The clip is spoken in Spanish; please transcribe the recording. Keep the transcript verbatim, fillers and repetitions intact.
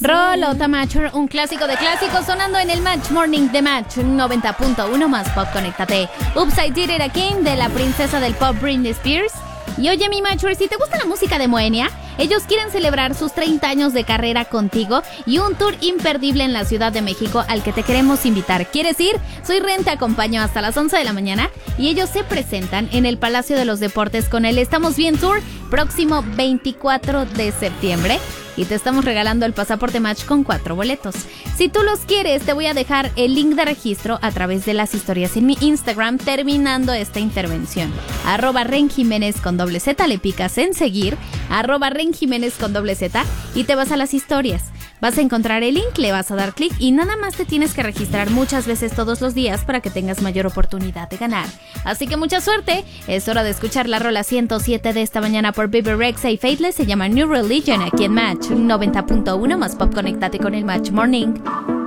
Rolo Tamacher, un clásico de clásicos sonando en el Match Morning de Match noventa punto uno más Pop, conéctate. Oops, I Did It Again de la princesa del pop Britney Spears. Y oye, mi Matcher, si te gusta la música de Moenia, ellos quieren celebrar sus treinta años de carrera contigo y un tour imperdible en la Ciudad de México al que te queremos invitar. ¿Quieres ir? Soy Ren, te acompaño hasta las once de la mañana y ellos se presentan en el Palacio de los Deportes con el Estamos Bien Tour próximo veinticuatro de septiembre. Y te estamos regalando el pasaporte Match con cuatro boletos. Si tú los quieres, te voy a dejar el link de registro a través de las historias en mi Instagram terminando esta intervención. Arroba Ren Jiménez con doble Z, le picas en seguir, arroba Ren Jiménez con doble Z y te vas a las historias. Vas a encontrar el link, le vas a dar clic y nada más te tienes que registrar muchas veces todos los días para que tengas mayor oportunidad de ganar. Así que mucha suerte, es hora de escuchar la rola ciento siete de esta mañana por Bebe Rexha y Faithless, se llama New Religion aquí en Match noventa punto uno más Pop, conéctate con el Match Morning.